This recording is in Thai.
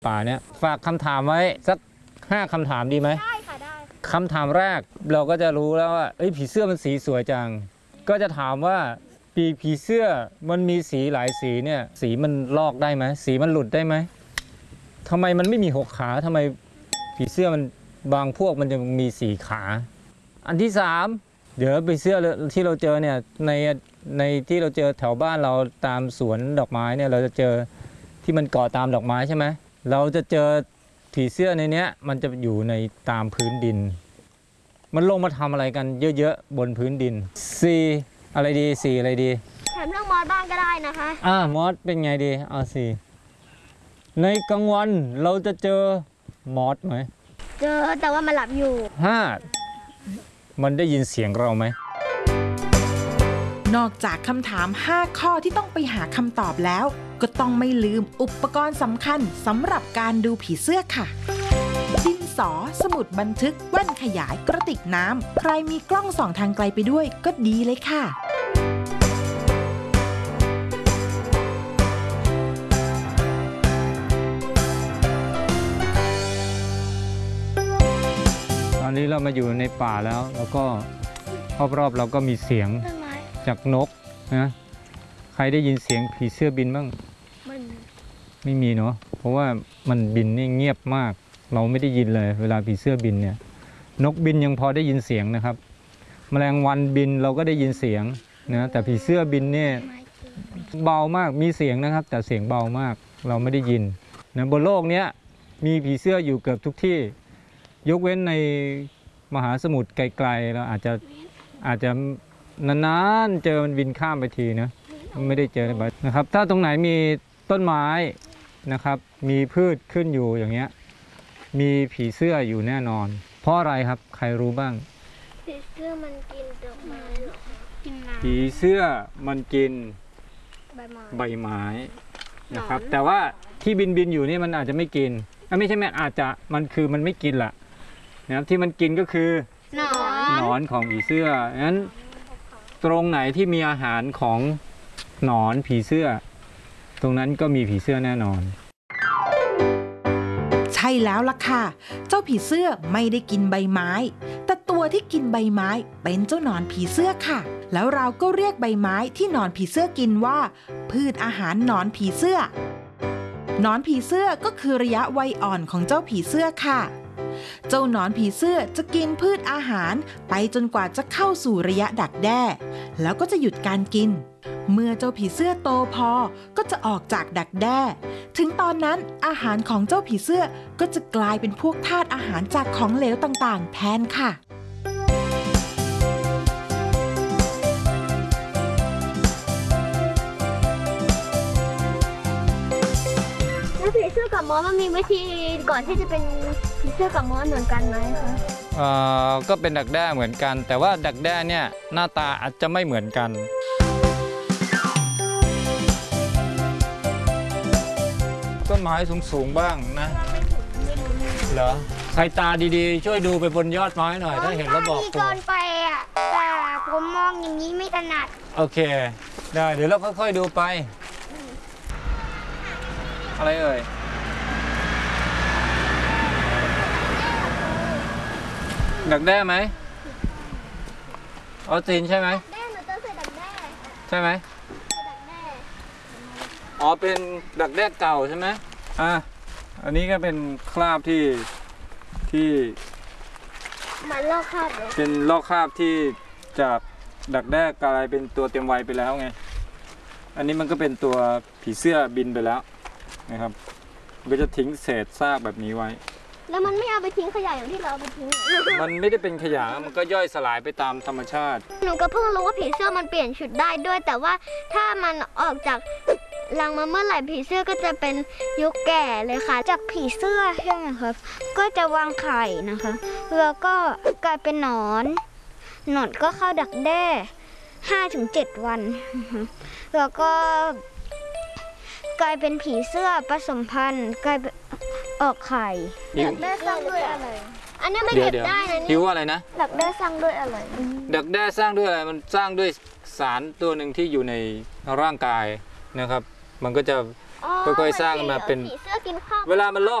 ป่าเนี่ยฝากคำถามไว้สัก5 คำถามดีไหมได้ค่ะได้คำถามแรกเราก็จะรู้แล้วว่าผีเสื้อมันสีสวยจังก็จะถามว่าผีเสื้อมันมีสีหลายสีเนี่ยสีมันลอกได้ไหมสีมันหลุดได้ไหมทำไมมันไม่มี6 ขาทำไมผีเสื้อมันบางพวกมันจะมี4 ขาอันที่3เดี๋ยวผีเสื้อที่เราเจอเนี่ยในที่เราเจอแถวบ้านเราตามสวนดอกไม้เนี่ยเราจะเจอที่มันเกาะตามดอกไม้ใช่ไหมเราจะเจอผีเสื้อในนี้มันจะอยู่ในตามพื้นดินมันลงมาทำอะไรกันเยอะๆบนพื้นดิน4อะไรดี4อะไรดีถามเรื่องมอสบ้างก็ได้นะคะมอสเป็นไงดีเอา4ในกลางวันเราจะเจอมอสไหมเจอแต่ว่ามันหลับอยู่ 5มันได้ยินเสียงเราไหมนอกจากคำถาม5 ข้อที่ต้องไปหาคำตอบแล้วก็ต้องไม่ลืมอุปกรณ์สำคัญสำหรับการดูผีเสื้อค่ะดินสอสมุดบันทึกแว่นขยายกระติกน้ำใครมีกล้องส่องทางไกลไปด้วยก็ดีเลยค่ะตอนนี้เรามาอยู่ในป่าแล้วก็รอบๆเราก็มีเสียงจากนกนะใครได้ยินเสียงผีเสื้อบินบ้างไม่มีเนาะเพราะว่ามันบินนี่เงียบมากเราไม่ได้ยินเลยเวลาผีเสื้อบินเนี่ยนกบินยังพอได้ยินเสียงนะครับแมลงวันบินเราก็ได้ยินเสียงนะแต่ผีเสื้อบินเนี่ยเบามากมีเสียงนะครับแต่เสียงเบามากเราไม่ได้ยินนะบนโลกนี้มีผีเสื้ออยู่เกือบทุกที่ยกเว้นในมหาสมุทรไกลๆเราอาจจะนานๆเจอมันบินข้ามไปทีนะไม่ได้เจอบ่อยนะครับถ้าตรงไหนมีต้นไม้นะครับมีพืชขึ้นอยู่อย่างเงี้ยมีผีเสื้ออยู่แน่นอนเพราะอะไรครับใครรู้บ้างผีเสื้อมันกินดอกไม้หรอกินน้ำผีเสื้อมันกินใบไม้นะครับแต่ว่าที่บินอยู่นี่มันอาจจะไม่กินไม่ใช่แม่อาจจะมันไม่กินล่ะนะครับที่มันกินก็คือหนอนของผีเสื้องั้นตรงไหนที่มีอาหารของหนอนผีเสื้อตรงนั้นก็มีผีเสื้อแน่นอนใช่แล้วล่ะค่ะเจ้าผีเสื้อไม่ได้กินใบไม้แต่ตัวที่กินใบไม้เป็นเจ้าหนอนผีเสื้อค่ะแล้วเราก็เรียกใบไม้ที่หนอนผีเสื้อกินว่าพืชอาหารหนอนผีเสื้อหนอนผีเสื้อก็คือระยะวัยอ่อนของเจ้าผีเสื้อค่ะเจ้าหนอนผีเสื้อจะกินพืชอาหารไปจนกว่าจะเข้าสู่ระยะดักแด้แล้วก็จะหยุดการกินเมื่อเจ้าผีเสื้อโตพอก็จะออกจากดักแด้ถึงตอนนั้นอาหารของเจ้าผีเสื้อก็จะกลายเป็นพวกธาตุอาหารจากของเหลวต่างๆแทนค่ะแล้วผีเสื้อกับมอสมันมีวิธีก่อนที่จะเป็นผีเสื้อกับมอสเหมือนกันไหมคะก็เป็นดักแด้เหมือนกันแต่ว่าดักแด้เนี่ยหน้าตาอาจจะไม่เหมือนกันต้นไม้สูงบ้างนะเหรอใครตาดีๆช่วยดูไปบนยอดไม้หน่อยถ้าเห็นแล้วบอกผมก่อนไปแต่ผมมองอย่างนี้ไม่ถนัดโอเคได้เดี๋ยวเราค่อยๆดูไปอะไรเอ่ยดักแด้ไหมออสตินใช่ไหมแด้หนูต้องใส่ดักแด้ใช่ไหมดักแด้เป็นดักแด้เก่าใช่ไหมอันนี้ก็เป็นคราบที่มันลอกคราบเป็นลอกคราบที่จากดักแด้กลายเป็นตัวเต็มวัยไปแล้วไงอันนี้มันก็เป็นตัวผีเสื้อบินไปแล้วนะครับก็จะทิ้งเศษซากแบบนี้ไว้แล้วมันไม่เอาไปทิ้งขยะอย่างที่เราไปทิ้งมันไม่ได้เป็นขยะมันก็ย่อยสลายไปตามธรรมชาติหนูก็เพิ่งรู้ว่าผีเสื้อมันเปลี่ยนชุดได้ด้วยแต่ว่าถ้ามันออกจากรังมาเมื่อไหร่ผีเสื้อก็จะเป็นยุคแก่เลยค่ะจากผีเสื้อใช่ไหมครับก็จะวางไข่นะคะแล้วก็กลายเป็นหนอนก็เข้าดักแด้5-7 วันแล้วก็กลายเป็นผีเสื้อผสมพันธุ์กลายเป็นออกไข่ดักแด้สร้างด้วยอะไรอันนี้ไม่เก็บได้นะนี่ว่าอะไรนะดักแด้สร้างด้วยอะไรดักแด้สร้างด้วยอะไรมันสร้างด้วยสารตัวหนึ่งที่อยู่ในร่างกายนะครับมันก็จะค่อยๆสร้างกันมาเป็นผีเสื้อกินข้าวเวลามันลอก